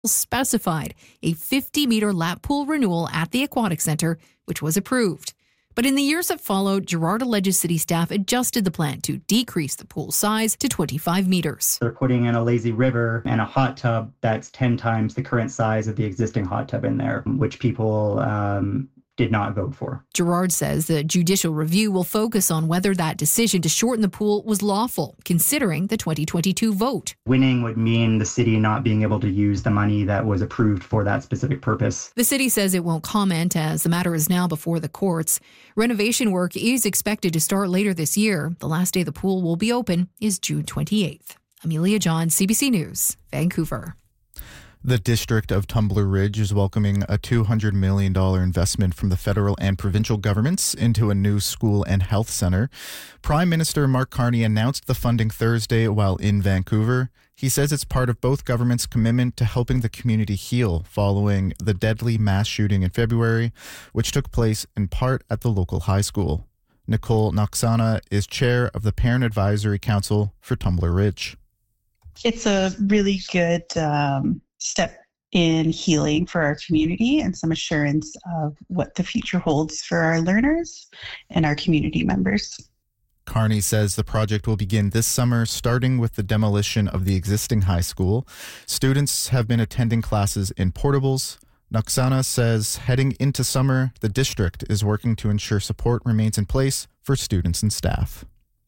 specified a 50-meter lap pool renewal at the Aquatic Centre, which was approved. But in the years that followed, Girard alleges city staff adjusted the plan to decrease the pool size to 25 meters. They're putting in a lazy river and a hot tub that's 10 times the current size of the existing hot tub in there, which people did not vote for. Girard says the judicial review will focus on whether that decision to shorten the pool was lawful, considering the 2022 vote. Winning would mean the city not being able to use the money that was approved for that specific purpose. The city says it won't comment as the matter is now before the courts. Renovation work is expected to start later this year. The last day the pool will be open is June 28th. Amelia John, CBC News, Vancouver. The District of Tumbler Ridge is welcoming a $200 million investment from the federal and provincial governments into a new school and health center. Prime Minister Mark Carney announced the funding Thursday while in Vancouver. He says it's part of both governments' commitment to helping the community heal following the deadly mass shooting in February, which took place in part at the local high school. Nicole Noxana is chair of the Parent Advisory Council for Tumbler Ridge. It's a really good step in healing for our community and some assurance of what the future holds for our learners and our community members. Carney says the project will begin this summer, starting with the demolition of the existing high school. Students have been attending classes in portables. Noxana says heading into summer, the district is working to ensure support remains in place for students and staff.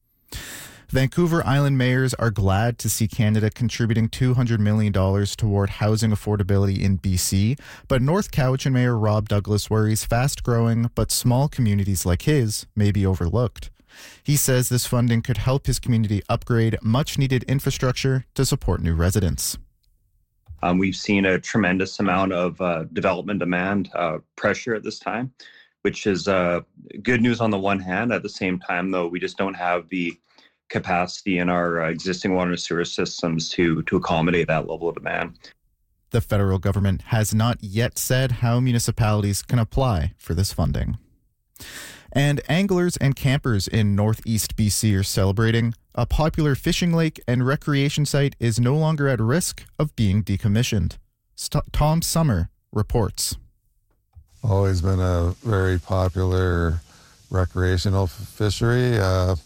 Vancouver Island mayors are glad to see Canada contributing $200 million toward housing affordability in BC, but North Cowichan Mayor Rob Douglas worries fast-growing but small communities like his may be overlooked. He says this funding could help his community upgrade much-needed infrastructure to support new residents. We've seen a tremendous amount of development demand pressure at this time, which is good news on the one hand. At the same time, though, we just don't have the capacity in our existing water and sewer systems to accommodate that level of demand. The federal government has not yet said how municipalities can apply for this funding. And anglers and campers in northeast BC are celebrating. A popular fishing lake and recreation site is no longer at risk of being decommissioned. Tom Summer reports. Always been a very popular recreational fishery.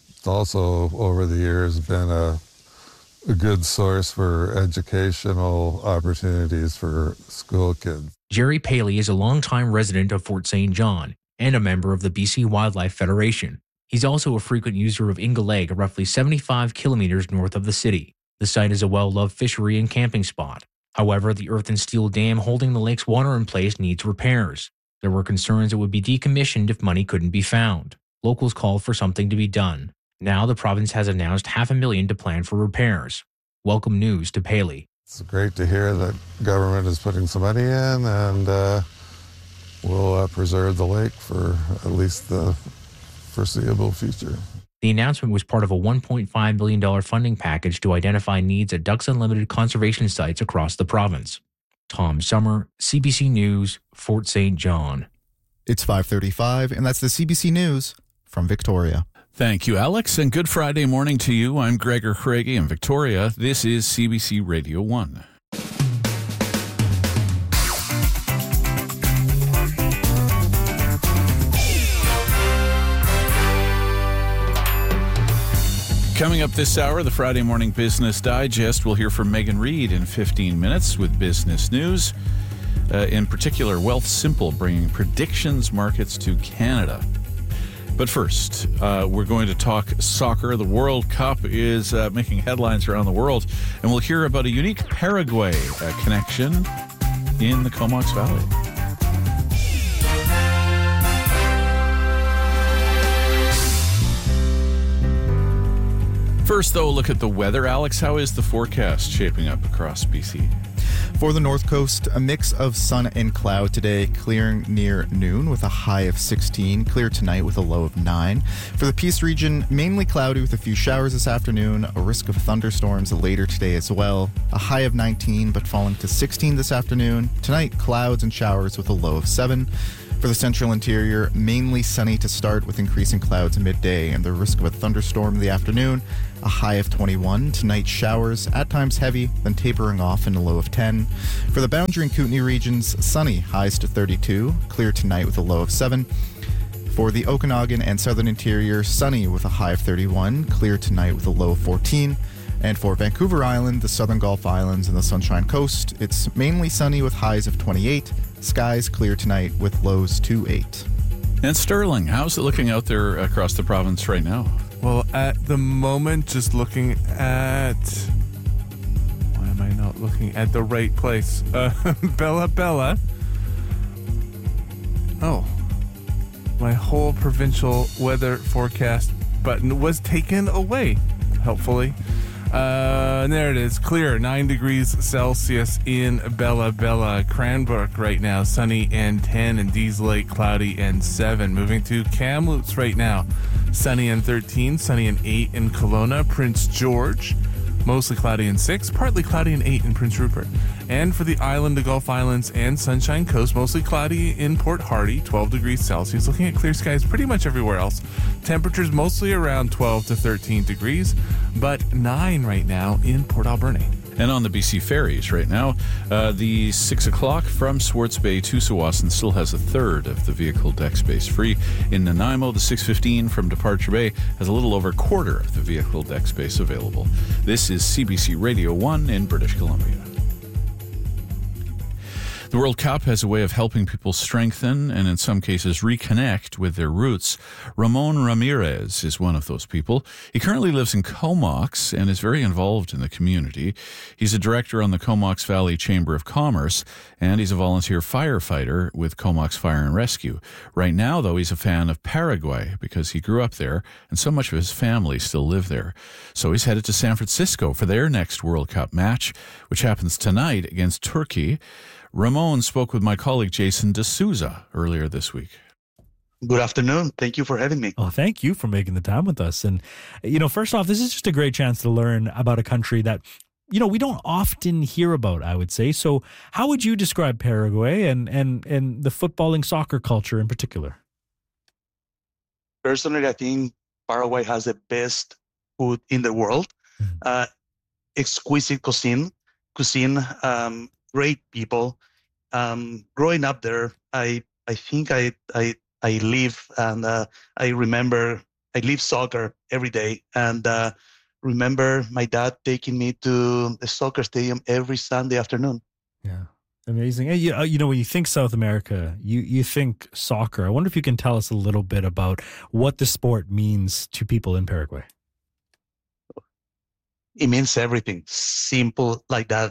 Also, over the years, been a good source for educational opportunities for school kids. Jerry Paley is a longtime resident of Fort St. John and a member of the BC Wildlife Federation. He's also a frequent user of Inga Lake, roughly 75 kilometers north of the city. The site is a well-loved fishery and camping spot. However, the earth and steel dam holding the lake's water in place needs repairs. There were concerns it would be decommissioned if money couldn't be found. Locals called for something to be done. Now the province has announced $500,000 to plan for repairs. Welcome news to Paley. It's great to hear that government is putting some money in and will preserve the lake for at least the foreseeable future. The announcement was part of a $1.5 billion funding package to identify needs at Ducks Unlimited conservation sites across the province. Tom Summer, CBC News, Fort St. John. It's 5:35, and that's the CBC News from Victoria. Thank you, Alex, and good Friday morning to you. I'm Gregor Craigie in Victoria. This is CBC Radio 1. Coming up this hour, the Friday Morning Business Digest. We'll hear from Megan Reid in 15 minutes with business news. In particular, Wealthsimple bringing predictions markets to Canada. But first, we're going to talk soccer. The World Cup is making headlines around the world, and we'll hear about a unique Paraguay connection in the Comox Valley. First, though, look at the weather. Alex, how is the forecast shaping up across BC? For the North Coast, a mix of sun and cloud today, clearing near noon with a high of 16, clear tonight with a low of 9. For the Peace region, mainly cloudy with a few showers this afternoon, a risk of thunderstorms later today as well. A high of 19, but falling to 16 this afternoon. Tonight, clouds and showers with a low of 7. For the central interior, mainly sunny to start with increasing clouds at midday and the risk of a thunderstorm in the afternoon, a high of 21. Tonight, showers, at times heavy, then tapering off in a low of 10. For the Boundary and Kootenay regions, sunny, highs to 32, clear tonight with a low of 7. For the Okanagan and southern interior, sunny with a high of 31, clear tonight with a low of 14. And for Vancouver Island, the southern Gulf Islands, and the Sunshine Coast, it's mainly sunny with highs of 28. Skies clear tonight with lows to 8. And Sterling, how's it looking out there across the province right now? Well, at the moment, just looking at... Why am I not looking at the right place? Bella. Oh. My whole provincial weather forecast button was taken away, helpfully. And there it is. Clear, 9 degrees Celsius in Bella. Cranbrook right now, sunny and 10. And Dease Lake, cloudy and 7. Moving to Kamloops right now, sunny and 13. Sunny and 8 in Kelowna. Prince George, mostly cloudy and 6. Partly cloudy and 8 in Prince Rupert. And for the island, the Gulf Islands, and Sunshine Coast, mostly cloudy in Port Hardy, 12 degrees Celsius. Looking at clear skies pretty much everywhere else. Temperatures mostly around 12 to 13 degrees, but 9 right now in Port Alberni. And on the BC ferries right now, the 6 o'clock from Swartz Bay to Tsawwassen still has a third of the vehicle deck space free. In Nanaimo, the 6:15 from Departure Bay has a little over a quarter of the vehicle deck space available. This is CBC Radio 1 in British Columbia. The World Cup has a way of helping people strengthen and in some cases reconnect with their roots. Ramon Ramirez is one of those people. He currently lives in Comox and is very involved in the community. He's a director on the Comox Valley Chamber of Commerce, and he's a volunteer firefighter with Comox Fire and Rescue. Right now, though, he's a fan of Paraguay because he grew up there and so much of his family still live there. So he's headed to San Francisco for their next World Cup match, which happens tonight against Turkey. Ramon spoke with my colleague Jason D'Souza earlier this week. Good afternoon. Thank you for having me. Oh, thank you for making the time with us. And, first off, this is just a great chance to learn about a country that, we don't often hear about, I would say. So how would you describe Paraguay and the footballing soccer culture in particular? Personally, I think Paraguay has the best food in the world. Exquisite cuisine, great people. Growing up there, I think I live and I remember I live soccer every day, and remember my dad taking me to the soccer stadium every Sunday afternoon. Yeah, amazing. Hey, when you think South America, you think soccer. I wonder if you can tell us a little bit about what the sport means to people in Paraguay. It means everything. Simple like that.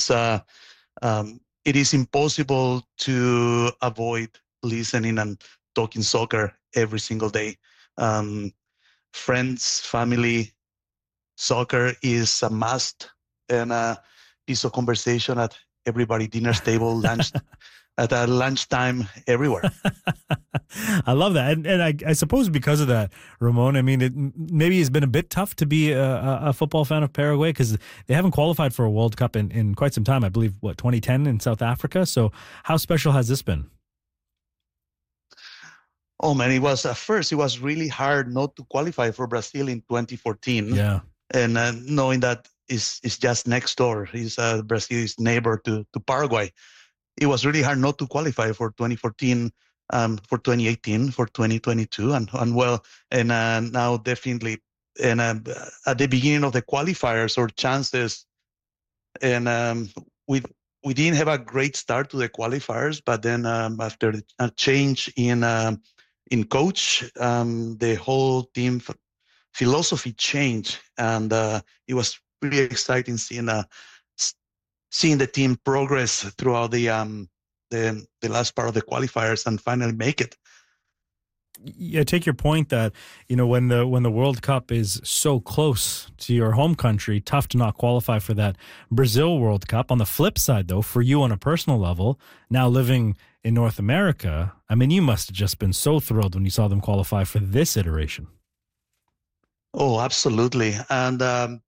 It is impossible to avoid listening and talking soccer every single day. Friends, family, soccer is a must, and a piece of conversation at everybody's dinner table, lunch, at lunchtime, everywhere. I love that. And I suppose because of that, Ramon, maybe it's been a bit tough to be a football fan of Paraguay because they haven't qualified for a World Cup in quite some time. I believe, 2010 in South Africa. So how special has this been? Oh, man, it was really hard not to qualify for Brazil in 2014. Yeah. And knowing that it's just next door, Brazil's neighbor to Paraguay. It was really hard not to qualify for 2014, for 2018, for 2022, and now definitely. And at the beginning of the qualifiers or chances, and we didn't have a great start to the qualifiers, but then after a change in coach, the whole team philosophy changed, and it was pretty exciting seeing the team progress throughout the last part of the qualifiers and finally make it. Yeah, take your point that when the World Cup is so close to your home country, tough to not qualify for that Brazil World Cup. On the flip side, though, for you on a personal level, now living in North America, you must have just been so thrilled when you saw them qualify for this iteration. Oh, absolutely, and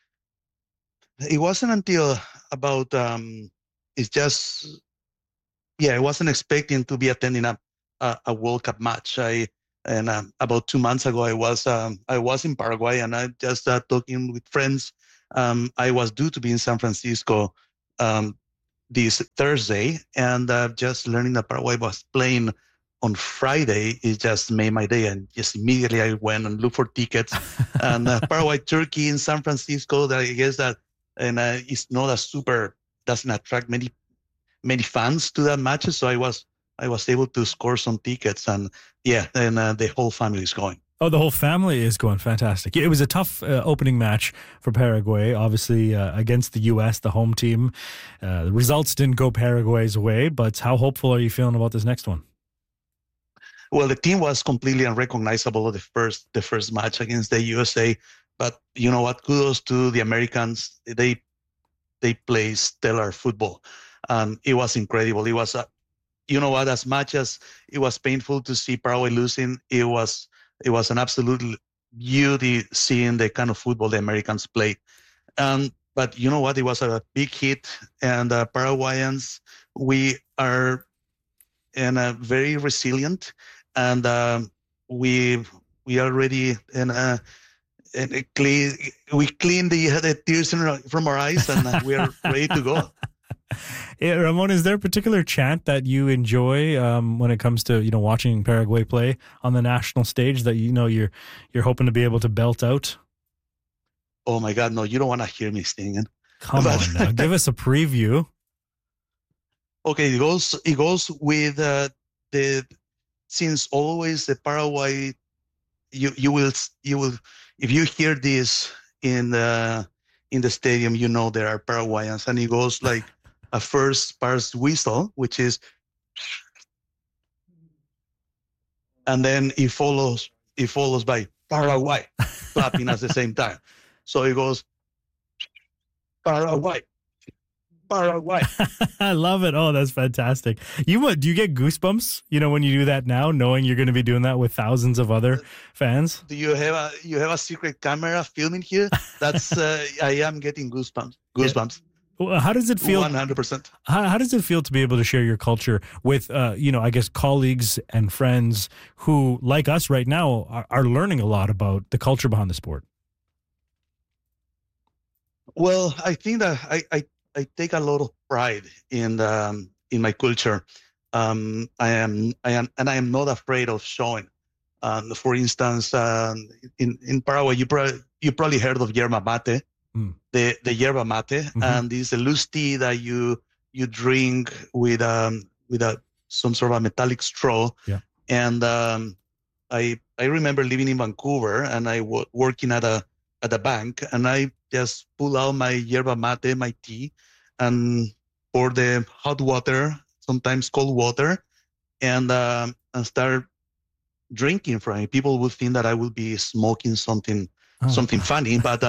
it wasn't until about it's just I wasn't expecting to be attending a World Cup match. About 2 months ago, I was in Paraguay, and I just talking with friends. I was due to be in San Francisco this Thursday, and just learning that Paraguay was playing on Friday, it just made my day. And just immediately I went and looked for tickets. And Paraguay, Turkey in San Francisco, that I guess that, and it's not doesn't attract many fans to that match. So I was able to score some tickets, and the whole family is going. Oh, the whole family is going. Fantastic. It was a tough opening match for Paraguay, obviously, against the U.S., the home team. The results didn't go Paraguay's way, but how hopeful are you feeling about this next one? Well, the team was completely unrecognizable the first match against the USA. But you know what? Kudos to the Americans. They play stellar football. It was incredible. It was, you know what? As much as it was painful to see Paraguay losing, it was an absolute beauty seeing the kind of football the Americans play. But you know what? It was a big hit, and Paraguayans, we are very resilient, and we already we clean the tears from our eyes, and we are ready to go. Yeah, Ramon, is there a particular chant that you enjoy when it comes to watching Paraguay play on the national stage that you're hoping to be able to belt out? Oh my God, no! You don't want to hear me singing. Come on now, give us a preview. Okay, it goes with since always the Paraguay. You will if you hear this in the stadium, there are Paraguayans, and it goes like a first parsed whistle, which is, and then it follows by Paraguay clapping at the same time. So it goes Paraguay. I love it. Oh, that's fantastic. Do you get goosebumps, when you do that now, knowing you're going to be doing that with thousands of other fans? Do you have a secret camera filming here? That's I am getting goosebumps. Well, how does it feel? 100%. How does it feel to be able to share your culture with, I guess, colleagues and friends who, like us right now, are learning a lot about the culture behind the sport? Well, I think that I take a lot of pride in my culture. I am not afraid of showing. For instance, in Paraguay, you probably heard of yerba mate. The yerba mate, mm-hmm. And this is a loose tea that you drink with some sort of a metallic straw. Yeah. And I remember living in Vancouver, and I was working at a bank, and I just pull out my yerba mate, my tea, and pour the hot water, sometimes cold water, and start drinking from it. People would think that I would be smoking something funny, but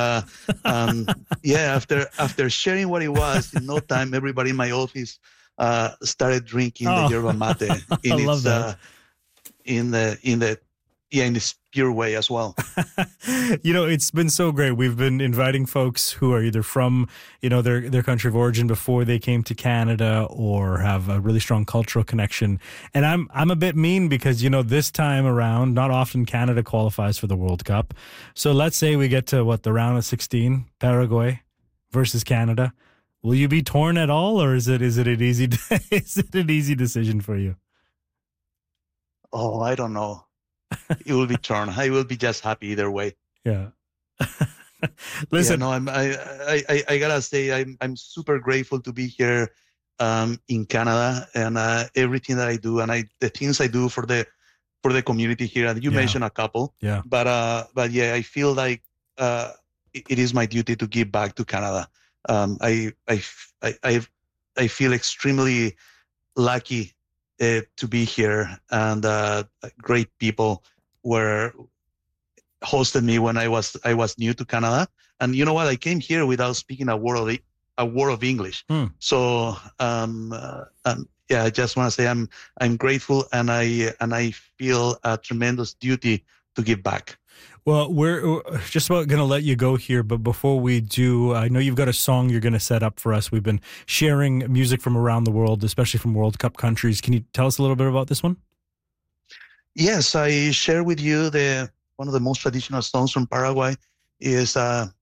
after sharing what it was, in no time, everybody in my office started drinking the yerba mate in this pure way as well. It's been so great. We've been inviting folks who are either from, their country of origin before they came to Canada, or have a really strong cultural connection. And I'm a bit mean because, this time around, not often Canada qualifies for the World Cup. So let's say we get to the round of 16, Paraguay versus Canada. Will you be torn at all, or is it an easy decision for you? Oh, I don't know. It will be torn. I will be just happy either way. Yeah. Listen, I gotta say I'm super grateful to be here in Canada, and everything that I do, and the things I do for the community here. And you mentioned a couple. Yeah. But I feel like it is my duty to give back to Canada. I feel extremely lucky to be here, and great people were hosted me when I was new to Canada. And you know what? I came here without speaking a word of English. So I just want to say I'm grateful, and I feel a tremendous duty to give back. Well, we're just about going to let you go here, but before we do, I know you've got a song you're going to set up for us. We've been sharing music from around the world, especially from World Cup countries. Can you tell us a little bit about this one? Yes, I share with you one of the most traditional songs from Paraguay it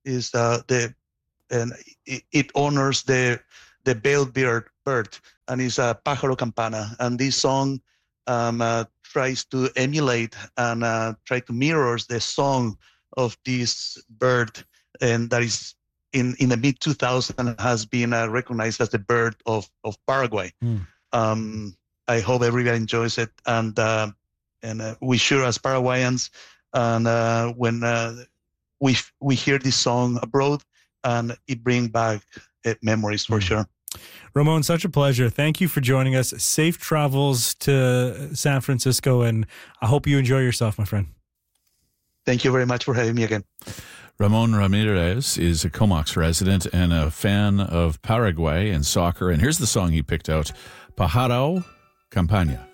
honors the veiled bird, and it's a Pájaro Campana. And this song tries to emulate and try to mirror the song of this bird, and that is in the mid 2000s has been recognized as the bird of Paraguay. I hope everybody enjoys it, and we sure as Paraguayans, and when we hear this song abroad, and it brings back memories for sure. Ramon, such a pleasure. Thank you for joining us. Safe travels to San Francisco, and I hope you enjoy yourself, my friend. Thank you very much for having me again. Ramon Ramirez is a Comox resident and a fan of Paraguay and soccer. And here's the song he picked out, Pájaro Campana.